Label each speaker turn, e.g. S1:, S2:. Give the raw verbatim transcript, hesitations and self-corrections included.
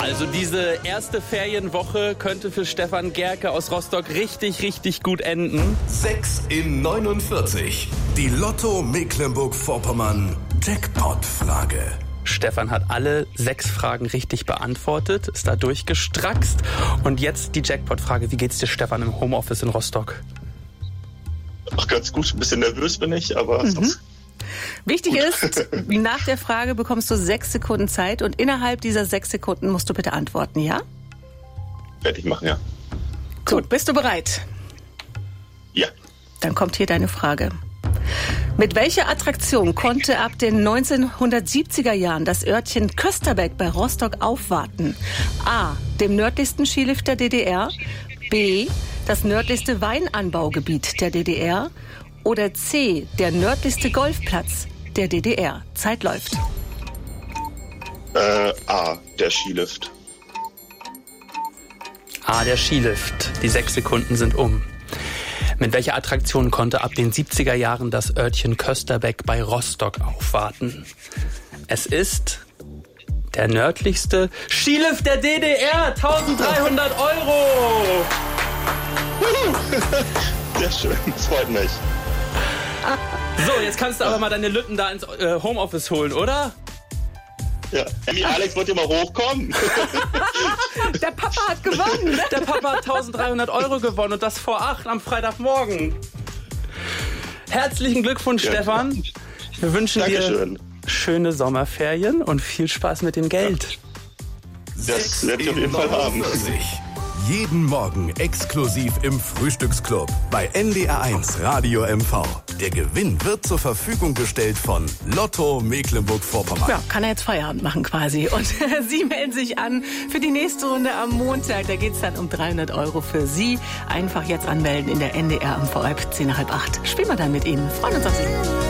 S1: Also diese erste Ferienwoche könnte für Stefan Gerke aus Rostock richtig, richtig gut enden.
S2: sechs in neunundvierzig. Die Lotto Mecklenburg-Vorpommern Jackpot-Frage.
S1: Stefan hat alle sechs Fragen richtig beantwortet, ist da durchgestrackst. Und jetzt die Jackpot-Frage. Wie geht's dir, Stefan, im Homeoffice in Rostock?
S3: Ach, ganz gut. Ein bisschen nervös bin ich, aber...
S4: Mhm. Wichtig ist, nach der Frage bekommst du sechs Sekunden Zeit und innerhalb dieser sechs Sekunden musst du bitte antworten, ja?
S3: Fertig machen, ja.
S4: Gut, bist du bereit?
S3: Ja.
S4: Dann kommt hier deine Frage. Mit welcher Attraktion konnte ab den neunzehnhundertsiebziger Jahren das Örtchen Kösterbeck bei Rostock aufwarten? A. Dem nördlichsten Skilift der D D R. B. Das nördlichste Weinanbaugebiet der D D R. Oder C. Der nördlichste Golfplatz der D D R. Zeit läuft.
S3: Äh, A. Der Skilift.
S1: A. Der Skilift. Die sechs Sekunden sind um. Mit welcher Attraktion konnte ab den siebziger Jahren das Örtchen Kösterbeck bei Rostock aufwarten? Es ist der nördlichste Skilift der D D R. eintausenddreihundert Euro.
S3: Sehr schön, das freut mich.
S1: So, jetzt kannst du aber mal deine Lütten da ins äh, Homeoffice holen, oder?
S3: Ja. Emmy, Alex, wollt ihr mal hochkommen?
S4: Der Papa hat gewonnen.
S1: Der Papa hat eintausenddreihundert Euro gewonnen und das vor acht am Freitagmorgen. Herzlichen Glückwunsch,
S3: Ja,
S1: Stefan. Wir wünschen
S3: Dankeschön.
S1: dir schöne Sommerferien und viel Spaß mit dem Geld.
S3: Das werde ich auf jeden Fall haben.
S2: Jeden Morgen exklusiv im Frühstücksclub bei N D R eins Radio M V. Der Gewinn wird zur Verfügung gestellt von Lotto Mecklenburg-Vorpommern.
S4: Ja, kann er jetzt Feierabend machen quasi. Und Sie melden sich an für die nächste Runde am Montag. Da geht's dann um dreihundert Euro für Sie. Einfach jetzt anmelden in der N D R M V-App, zehn nach halb acht. Spielen wir dann mit Ihnen. Freuen uns auf Sie.